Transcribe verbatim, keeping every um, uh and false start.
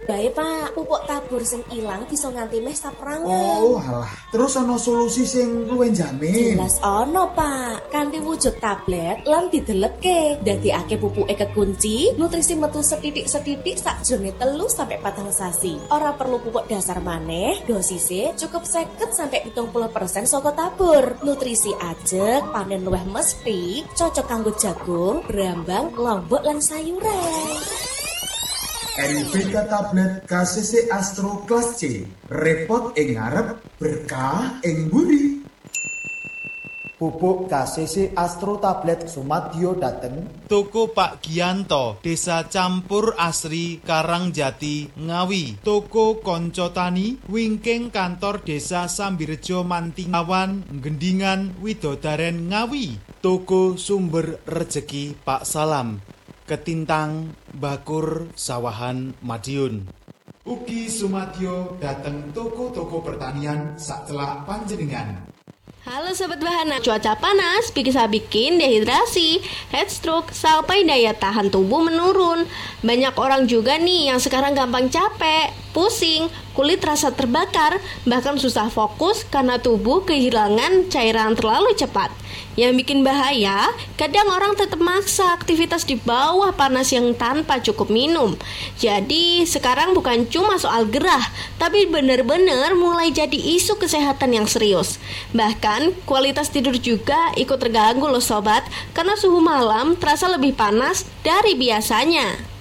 Bae Pak, pupuk tabur sing ilang bisa nganti meh saprangan. Oh alah, terus ana solusi sing luwih jamin? Jelas ono Pak, kanthi wujud tablet lan didelepke. Dadekake pupuke kekunci, nutrisi metu setitik-setitik sakjroning telu sampai patang sasi. Ora perlu pupuk dasar maneh, dosise cukup seket sampai pitung puluh persen saka tabur. Nutrisi ajeg, panen luwih mesti, cocok kanggo jagung, brambang, lombok lan sayuran. N B K tablet K C C Astro kelas C, repot ing ngarep, berkah ing mburi. Pupuk K C C Astro tablet Sumadyo dateng Toko Pak Gianto, Desa Campur Asri, Karangjati, Ngawi. Toko Konco Tani, wingking kantor Desa Sambirejo Mantingawan, Gendingan, Widodaren, Ngawi. Toko Sumber Rejeki Pak Salam, Ketintang, Bakur, Sawahan, Madiun. Ugi Sumadyo dateng toko-toko pertanian sacelak panjenengan. Halo Sobat Bahana, cuaca panas bisa bikin dehidrasi, heat stroke, sampai daya tahan tubuh menurun. Banyak orang juga nih yang sekarang gampang capek, pusing, kulit terasa terbakar, bahkan susah fokus karena tubuh kehilangan cairan terlalu cepat. Yang bikin bahaya, kadang orang tetap maksa aktivitas di bawah panas yang tanpa cukup minum. Jadi sekarang bukan cuma soal gerah, tapi benar-benar mulai jadi isu kesehatan yang serius. Bahkan kualitas tidur juga ikut terganggu loh sobat, karena suhu malam terasa lebih panas dari biasanya.